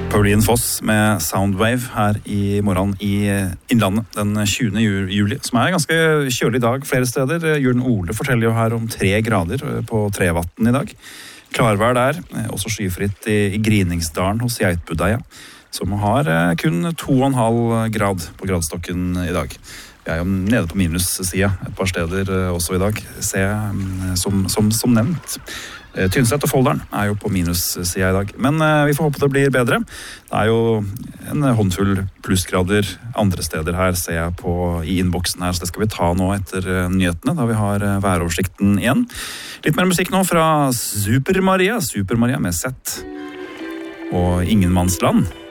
Pauline Foss med Soundwave her i morgen i Innlandet den 20. juli, som en ganske kjølig dag flere steder. Jørn Ole forteller jo her om 3 grader på Trevatn i dag. Klarvær der, også skyfritt i Griningsdalen hos Geitbudeia, som har kun 2,5 grad på gradstokken i dag. Vi jo nede på minussida et par steder også i dag, som nevnt. Tynset og Folldalen jo på minussida i dag, men vi får håpe det blir bedre. Det jo en håndfull plussgrader andre steder her, ser jeg på i innboksen her, så det skal vi ta nå etter nyhetene, da vi har væroversikten igjen. Litt mer musikk nå fra Super Maria med Sett og Ingenmannsland.